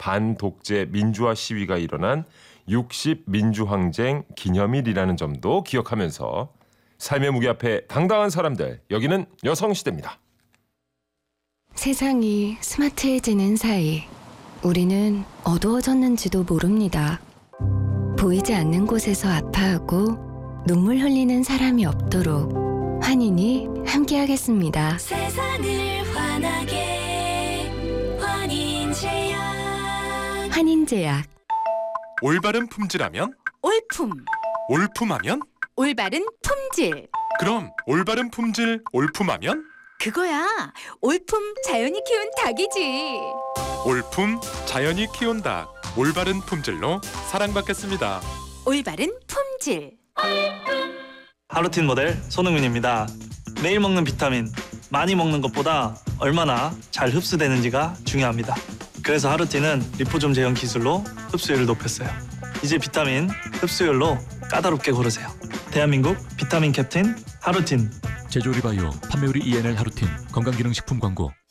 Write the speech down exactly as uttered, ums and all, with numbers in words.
반독재 민주화 시위가 일어난 육십 민주항쟁 기념일이라는 점도 기억하면서 삶의 무게 앞에 당당한 사람들, 여기는 여성시대입니다. 세상이 스마트해지는 사이 우리는 어두워졌는지도 모릅니다. 보이지 않는 곳에서 아파하고 눈물 흘리는 사람이 없도록 환인이 함께하겠습니다. 세상을 환하게 환인제약. 환인제약. 올바른 품질하면? 올품. 올품하면? 올바른 품질. 그럼 올바른 품질 올품하면? 그거야. 올품 자연이 키운 닭이지. 올품 자연이 키운 닭. 올바른 품질로 사랑받겠습니다. 올바른 품질. 하루틴 모델 손흥민입니다. 매일 먹는 비타민, 많이 먹는 것보다 얼마나 잘 흡수되는지가 중요합니다. 그래서 하루틴은 리포좀 제형 기술로 흡수율을 높였어요. 이제 비타민 흡수율로 까다롭게 고르세요. 대한민국 비타민 캡틴 하루틴. 제조리 바이오, 판매우리 이엔엘 하루틴, 건강기능식품 광고.